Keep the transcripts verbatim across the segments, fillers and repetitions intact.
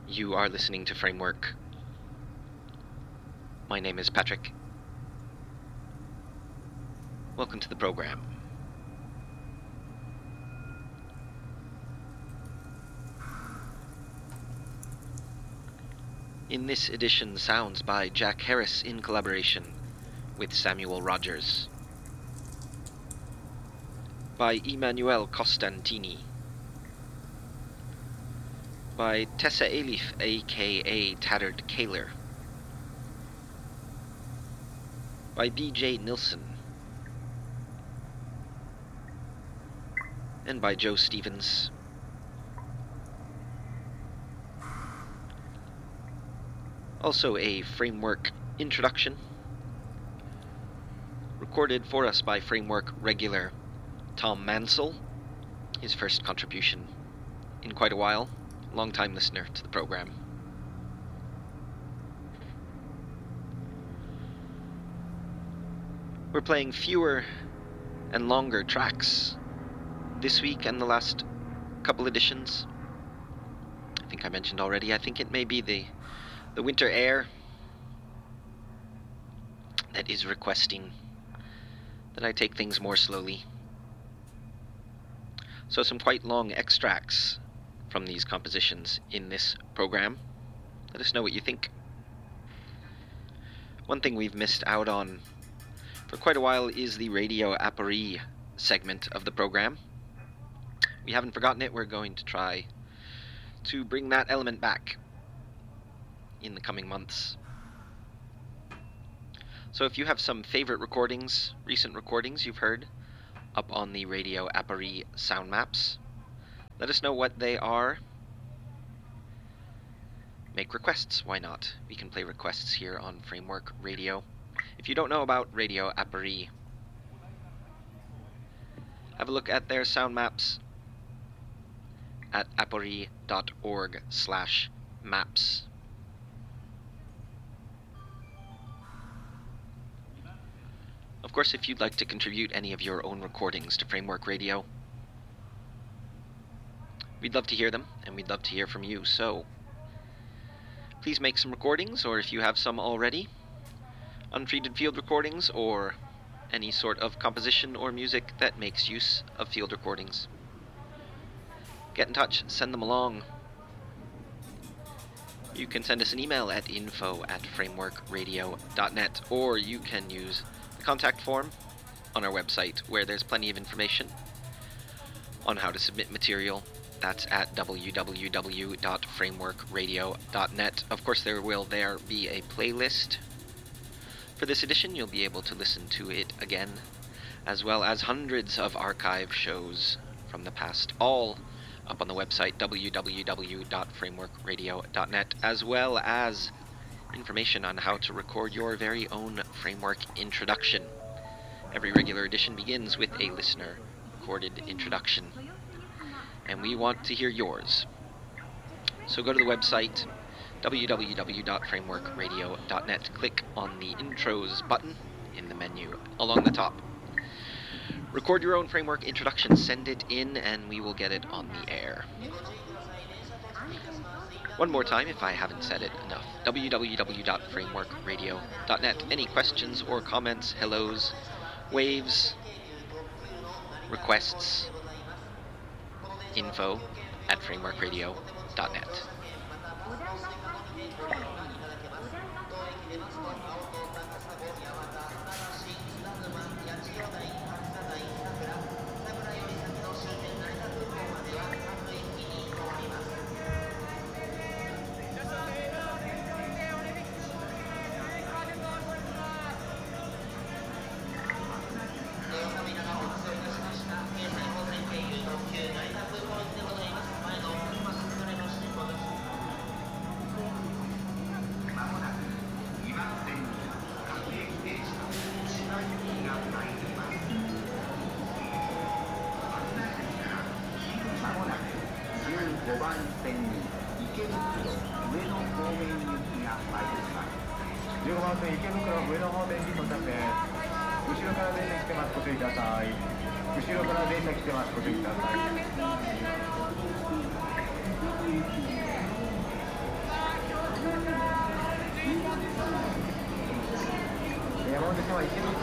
You are listening to Framework. My name is Patrick. Welcome to the program. In this edition, sounds by Jack Harris in collaboration with Samuel Rogers. By Emmanuel Costantini. By Tessa Elif, aka Tattered Kaler. By B J Nilsson. And by Joe Stevens. Also a Framework introduction, recorded for us by Framework regular Tom Mansell, his first contribution in quite a while, long-time listener to the program. We're playing fewer and longer tracks this week and the last couple editions. I think I mentioned already, I think it may be the the Winter Air that is requesting that I take things more slowly. So some quite long extracts from these compositions in this program. Let us know what you think. One thing we've missed out on for quite a while is the Radio Apparie segment of the program. We haven't forgotten it. We're going to try to bring that element back in the coming months. So if you have some favorite recordings, recent recordings you've heard up on the Radio Apparie sound maps, let us know what they are. Make requests, why not? We can play requests here on Framework Radio. If you don't know about Radio Apparie, have a look at their sound maps at apparie.org slash maps. Of course, if you'd like to contribute any of your own recordings to Framework Radio, we'd love to hear them, and we'd love to hear from you. So please make some recordings, or if you have some already, untreated field recordings, or any sort of composition or music that makes use of field recordings. Get in touch, send them along. You can send us an email at info at frameworkradio dot net, or you can use the contact form on our website, where there's plenty of information on how to submit material. That's at w w w dot framework radio dot net. Of course, there will there be a playlist for this edition. You'll be able to listen to it again, as well as hundreds of archive shows from the past, all up on the website w w w dot framework radio dot net, as well as information on how to record your very own Framework introduction. Every regular edition begins with a listener recorded introduction, and we want to hear yours. So go to the website w w w dot framework radio dot net, click on the Intros button in the menu along the top. Record your own Framework introduction, send it in, and we will get it on the air. One more time, if I haven't said it enough, w w w dot framework radio dot net. Any questions or comments, hellos, waves, requests, info at framework radio dot net.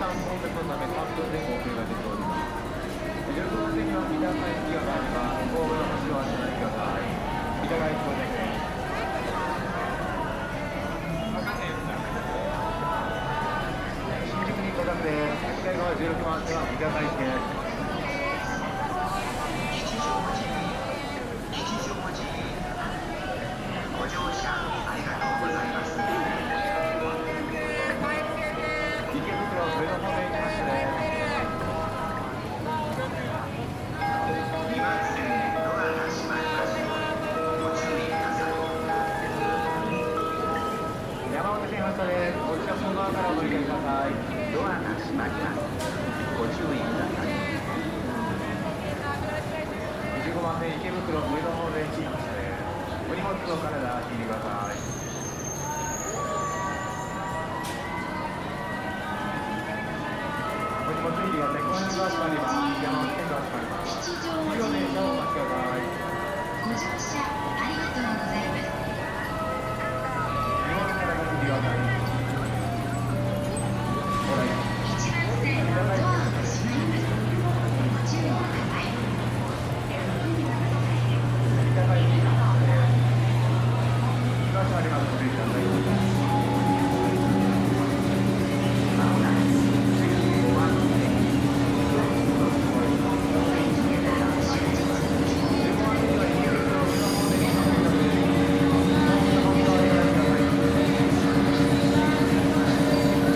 間混雑のためさんぷん前後遅れが出ております。旅行的は三鷹行きがあれば神戸の橋を渡ってください。三鷹行きごぜんえん。新宿に到着です。反対側じゅうろくばん線は三鷹行きです。池袋上野方面に発車です。お荷物のカナダ聞いてください。お荷物入りは鉄板が閉まります。山手線が閉まります。